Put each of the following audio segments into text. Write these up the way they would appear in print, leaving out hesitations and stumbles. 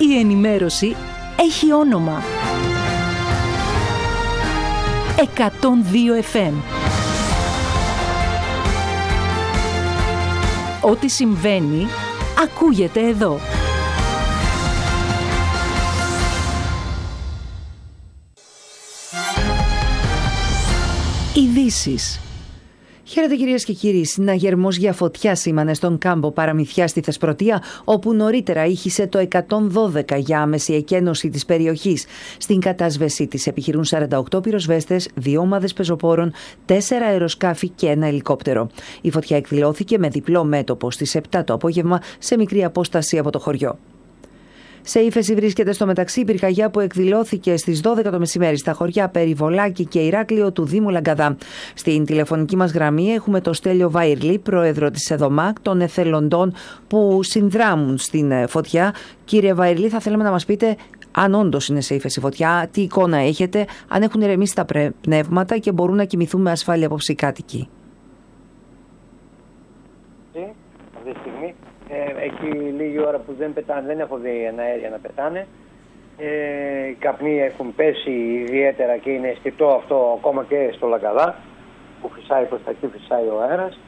Η ενημέρωση έχει όνομα. 102 FM. Ό,τι συμβαίνει, ακούγεται εδώ. Ειδήσεις. Χαίρετε κυρίες και κύριοι. Συναγερμός για φωτιά σήμανε στον κάμπο Παραμυθιά στη Θεσπρωτεία, όπου νωρίτερα ήχησε το 112 για άμεση εκένωση της περιοχής. Στην κατάσβεσή της επιχειρούν 48 πυροσβέστες, 2 ομάδες πεζοπόρων, 4 αεροσκάφη και 1 ελικόπτερο. Η φωτιά εκδηλώθηκε με διπλό μέτωπο στις 7 το απόγευμα σε μικρή απόσταση από το χωριό. Σε ύφεση βρίσκεται στο μεταξύ η πυρκαγιά που εκδηλώθηκε στις 12 το μεσημέρι στα χωριά Περιβολάκη και Ηράκλειο του Δήμου Λαγκαδά. Στην τηλεφωνική μας γραμμή έχουμε τον Στέλιο Βαϊρλή, πρόεδρο της ΕΔΟΜΑΚ, των εθελοντών που συνδράμουν στην φωτιά. Κύριε Βαϊρλή, θα θέλαμε να μας πείτε αν όντως είναι σε ύφεση φωτιά, τι εικόνα έχετε, αν έχουν ηρεμήσει τα πνεύματα και μπορούν να κοιμηθούν με ασφάλεια απόψε οι κάτοικοι. Αυτή τη στιγμή έχει λίγη ώρα που δεν πετάνε, δεν έχω δει αέρια να πετάνε. Οι καπνοί έχουν πέσει ιδιαίτερα και είναι αισθητό αυτό ακόμα και στο Λαγκαδά που φυσάει προς τα εκεί, φυσάει ο αέρας.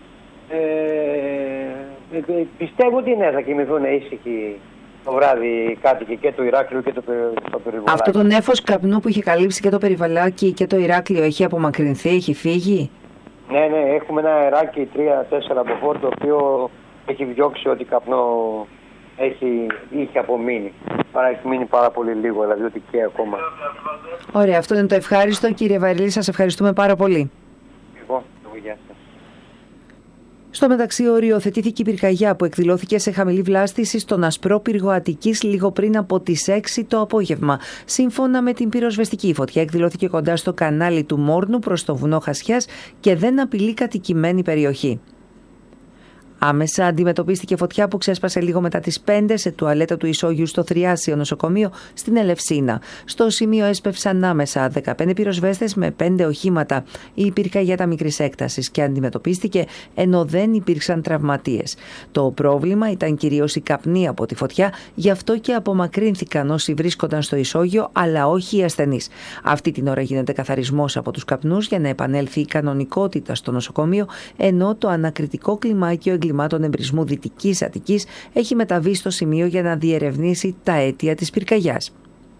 Πιστεύω ότι ναι, θα κοιμηθούν ήσυχοι το βράδυ οι κάτοικοι και του Ηράκλειου και το Περιβολάκι. Αυτό το νέφος καπνού που είχε καλύψει και το Περιβολάκι και το Ηράκλειο έχει απομακρυνθεί, έχει φύγει? Ναι, έχουμε ένα αεράκι 3-4 από φόρ, το οποίο έχει διώξει ό,τι καπνό είχε απομείνει. Άρα έχει μείνει πάρα πολύ λίγο, δηλαδή ότι και ακόμα. Ωραία, αυτό είναι το ευχάριστο. Κύριε Βαϊρλή, σας ευχαριστούμε πάρα πολύ. Εγώ, γεια σας. Στο μεταξύ, οριοθετήθηκε η πυρκαγιά που εκδηλώθηκε σε χαμηλή βλάστηση στον Ασπρό Πύργο Αττικής λίγο πριν από τις 6 το απόγευμα. Σύμφωνα με την πυροσβεστική, η φωτιά εκδηλώθηκε κοντά στο κανάλι του Μόρνου προς το βουνό Χασιάς και δεν απειλεί κατοικημένη περιοχή. Άμεσα αντιμετωπίστηκε φωτιά που ξέσπασε λίγο μετά τις 5 σε τουαλέτα του Ισόγειου στο Θριάσιο νοσοκομείο στην Ελευσίνα. Στο σημείο έσπευσαν άμεσα 15 πυροσβέστες με 5 οχήματα. Η πυρκαγιά μικρής έκτασης και αντιμετωπίστηκε ενώ δεν υπήρξαν τραυματίες. Το πρόβλημα ήταν κυρίως η καπνή από τη φωτιά, γι' αυτό και απομακρύνθηκαν όσοι βρίσκονταν στο Ισόγειο, αλλά όχι οι ασθενείς. Αυτή την ώρα γίνεται καθαρισμός από τους καπνούς για να επανέλθει η κανονικότητα στο νοσοκομείο, ενώ το ανακριτικό κλιμάκιο εγκλημάτων εμπρισμού Δυτικής Αττικής έχει μεταβεί στο σημείο για να διερευνήσει τα αίτια της πυρκαγιάς.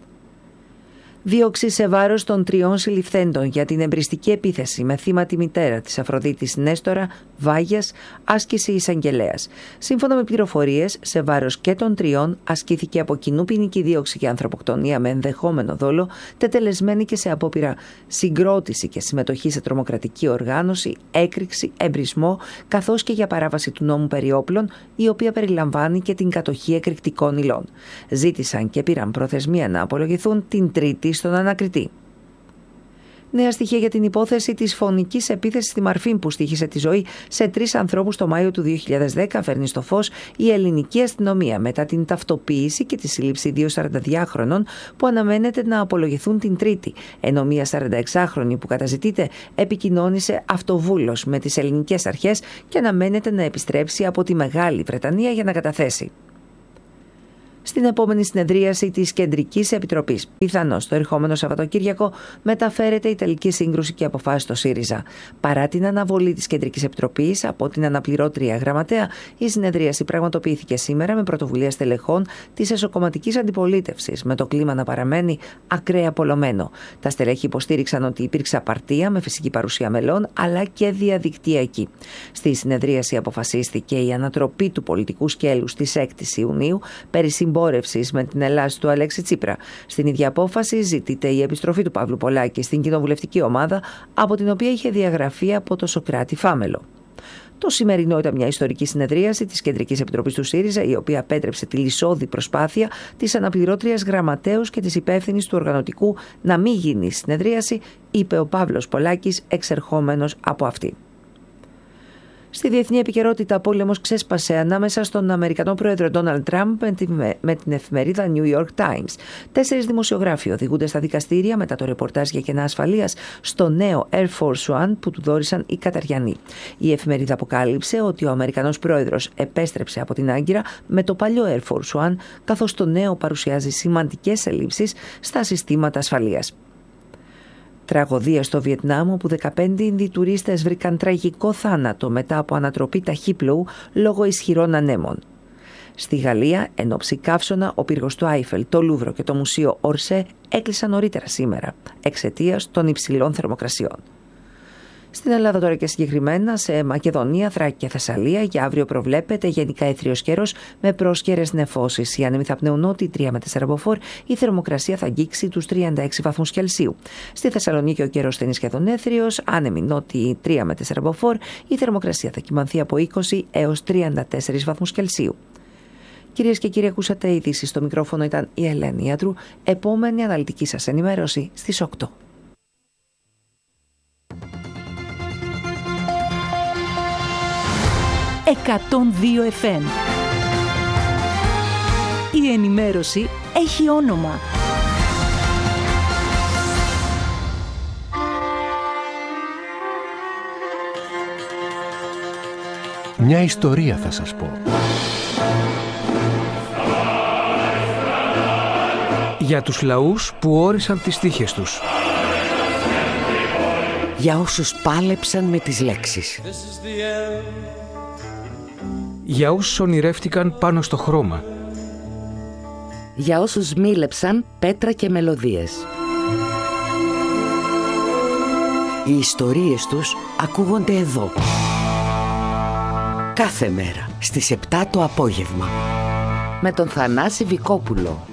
Δίωξη σε βάρος των 3 συλληφθέντων για την εμπριστική επίθεση με θύμα τη μητέρα της Αφροδίτης Νέστορα Βάγιας, άσκηση εισαγγελέας. Σύμφωνα με πληροφορίες, σε βάρος και των 3 ασκήθηκε από κοινού ποινική δίωξη για ανθρωποκτονία με ενδεχόμενο δόλο, τετελεσμένη και σε απόπειρα συγκρότηση και συμμετοχή σε τρομοκρατική οργάνωση, έκρηξη, εμπρισμό, καθώς και για παράβαση του νόμου περί όπλων, η οποία περιλαμβάνει και την κατοχή εκρηκτικών υλών. Ζήτησαν και πήραν προθεσμία να απολογηθούν την Τρίτη στον ανακριτή. Νέα στοιχεία για την υπόθεση της φωνικής επίθεσης στη Μαρφίν που στοίχισε τη ζωή σε 3 ανθρώπους το Μάιο του 2010 φέρνει στο φως η ελληνική αστυνομία μετά την ταυτοποίηση και τη σύλληψη 2 42χρονων που αναμένεται να απολογηθούν την Τρίτη, ενώ μια 46χρονη που καταζητείται επικοινώνησε αυτοβούλος με τις ελληνικές αρχές και αναμένεται να επιστρέψει από τη Μεγάλη Βρετανία για να καταθέσει. Στην επόμενη συνεδρίαση της Κεντρικής Επιτροπής, πιθανώς το ερχόμενο Σαββατοκύριακο, μεταφέρεται η τελική σύγκρουση και αποφάσεις στο ΣΥΡΙΖΑ. Παρά την αναβολή της Κεντρικής Επιτροπής από την αναπληρώτρια γραμματέα, η συνεδρίαση πραγματοποιήθηκε σήμερα με πρωτοβουλία στελεχών της εσωκομματικής αντιπολίτευσης, με το κλίμα να παραμένει ακραία πολλωμένο. Τα στελέχη υποστήριξαν ότι υπήρξε απαρτία με φυσική παρουσία μελών, αλλά και διαδικτυακή. Στη συνεδρίαση αποφασίστηκε η ανατροπή του πολιτικού σκέλους της 6ης Ιουνίου περί συμπόρευσης με την Ελλάς του Αλέξη Τσίπρα. Στην ίδια απόφαση ζητείται η επιστροφή του Παύλου Πολάκη στην κοινοβουλευτική ομάδα, από την οποία είχε διαγραφεί από το Σωκράτη Φάμελο. Το σημερινό ήταν μια ιστορική συνεδρίαση της Κεντρικής Επιτροπής του ΣΥΡΙΖΑ, η οποία απέτρεψε τη λυσώδη προσπάθεια της αναπληρώτριας γραμματέως και της υπεύθυνης του οργανωτικού να μην γίνει η συνεδρίαση, είπε ο Παύλος Πολάκης, εξερχόμενος από αυτή. Στη διεθνή επικαιρότητα, πόλεμος ξέσπασε ανάμεσα στον Αμερικανό πρόεδρο Ντόναλντ Τραμπ με την εφημερίδα New York Times. 4 δημοσιογράφοι οδηγούνται στα δικαστήρια μετά το ρεπορτάζ για κενά ασφαλείας στο νέο Air Force One που του δώρισαν οι Καταριανοί. Η εφημερίδα αποκάλυψε ότι ο Αμερικανός πρόεδρος επέστρεψε από την Άγκυρα με το παλιό Air Force One, καθώς το νέο παρουσιάζει σημαντικές ελλείψεις στα συστήματα ασφαλείας. Τραγωδία στο Βιετνάμ, όπου 15 Ινδοί τουρίστες βρήκαν τραγικό θάνατο μετά από ανατροπή ταχύπλοου λόγω ισχυρών ανέμων. Στη Γαλλία, εν ώψη καύσωνα, ο πύργος του Άιφελ, το Λούβρο και το Μουσείο Ορσέ έκλεισαν νωρίτερα σήμερα, εξαιτίας των υψηλών θερμοκρασιών. Στην Ελλάδα τώρα και συγκεκριμένα σε Μακεδονία, Θράκη και Θεσσαλία για αύριο προβλέπεται γενικά έθριος καιρός με πρόσκαιρες νεφώσεις. Οι άνεμοι θα πνέουν νότιοι 3 με 4 μποφόρ, η θερμοκρασία θα αγγίξει τους 36 βαθμούς Κελσίου. Στη Θεσσαλονίκη ο καιρός θα είναι σχεδόν έθριος, άνεμοι νότιοι 3 με 4 μποφόρ, η θερμοκρασία θα κυμανθεί από 20 έως 34 βαθμούς Κελσίου. Κυρίες και κύριοι, ακούσατε ειδήσεις. Στο μικρόφωνο ήταν η Ελένη Ιατρού. Επόμενη αναλυτική σας ενημέρωση στις 8. 102 FM. Η ενημέρωση έχει όνομα. Μια ιστορία θα σας πω. Για τους λαούς που όρισαν τις τύχες τους. Για όσους πάλεψαν με τις λέξεις. Για όσους ονειρεύτηκαν πάνω στο χρώμα. Για όσους μίλεψαν πέτρα και μελωδίες. Οι ιστορίες τους ακούγονται εδώ. Κάθε μέρα στις 7 το απόγευμα. Με τον Θανάση Βικόπουλο.